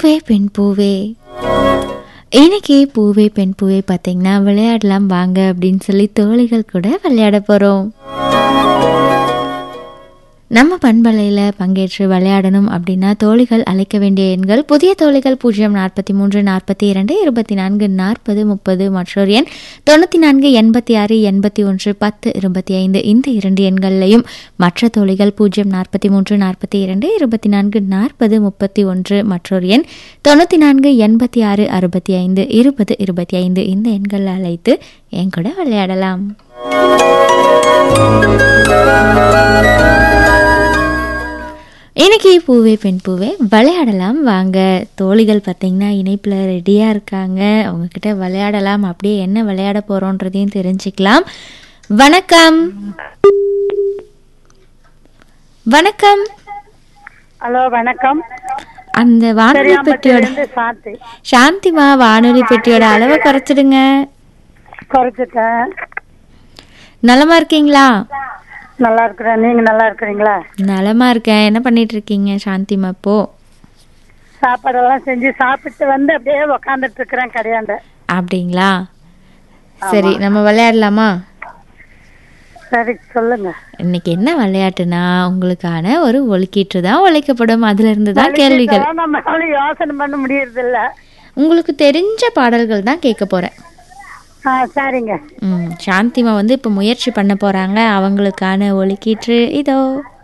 பூவே பெண் பூவே. இன்னைக்கு பூவே பெண் பூவே பார்த்தீங்கன்னா விளையாடலாம் வாங்க அப்படின்னு சொல்லி தோழிகள் கூட விளையாட போகிறோம். நம்ம பண்பலையில் பங்கேற்று விளையாடணும் அப்படின்னா தோழிகள் அழைக்க வேண்டிய எண்கள்: புதிய தோழிகள் 043 42 24 40 30, மற்றொரு எண் 94 86 81 10 25. இந்த 2 எண்கள்லையும் மற்ற தோழிகள் 043 42 24 40 31, மற்றொரு எண் 94 86 65 20 25. இந்த எண்கள் அழைத்து என் கூட விளையாடலாம். இன்னைக்கு பூவே பெண் பூவே விளையாடலாம் வாங்க. தோழிகள் பார்த்தீங்கன்னா இணைப்பில் ரெடியாக இருக்காங்க. அவங்கக்கிட்ட விளையாடலாம். அப்படியே என்ன விளையாட போகிறோன்றதையும் தெரிஞ்சுக்கலாம். வணக்கம். வணக்கம். ஹலோ வணக்கம். அந்த வானொலி பெட்டியோட சாந்திமா வானொலி பெட்டியோட அளவை குறைச்சிடுங்க. குறைச்சிட்டேன். நலமா இருக்கீங்களா? நல்லா இருக்கிறேன். நீங்க நல்லா இருக்கிறீங்களா? நலமா இருக்கேன். என்ன பண்ணிட்டு இருக்கீங்க சாந்திமா? இப்போ சாப்பாடெல்லாம் செஞ்சு சாப்பிட்டு வந்து அப்படியே உக்காந்துட்டு இருக்கிறேன் கடையாண்ட. அப்படிங்களா? சரி, நம்ம விளையாடலாமா? சரி சொல்லுங்க. இன்னைக்கு என்ன விளையாட்டுனா, உங்களுக்கான ஒரு ஒலிக்கீற்று தான் ஒலிக்கப்படும். அதுல இருந்து தான் கேள்விகள். நம்மளால யோசனை பண்ண முடியறது இல்ல. உங்களுக்கு தெரிஞ்ச பாடல்கள் தான் கேட்க போறேன். சரிங்க. சாந்திமா வந்து இப்ப முயற்சி பண்ண போறாங்க. அவங்களுக்கான ஒலிக்கீற்று இதோ.